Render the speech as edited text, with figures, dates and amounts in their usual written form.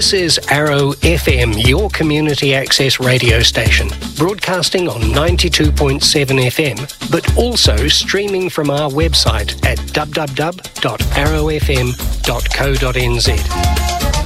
This is Arrow FM, your community access radio station, broadcasting on 92.7 FM, but also streaming from our website at www.arrowfm.co.nz.